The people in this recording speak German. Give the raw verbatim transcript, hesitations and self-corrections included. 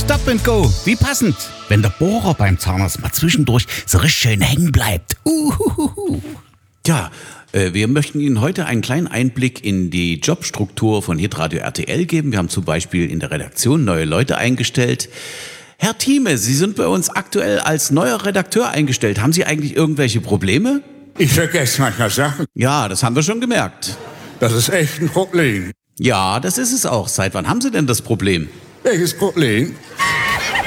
Stop and Go. Wie passend, wenn der Bohrer beim Zahnarzt mal zwischendurch so richtig schön hängen bleibt. Uhuhu. Ja, äh, wir möchten Ihnen heute einen kleinen Einblick in die Jobstruktur von Hitradio R T L geben. Wir haben zum Beispiel in der Redaktion neue Leute eingestellt. Herr Thieme, Sie sind bei uns aktuell als neuer Redakteur eingestellt. Haben Sie eigentlich irgendwelche Probleme? Ich vergesse manchmal Sachen. Ja, das haben wir schon gemerkt. Das ist echt ein Problem. Ja, das ist es auch. Seit wann haben Sie denn das Problem? Welches Problem?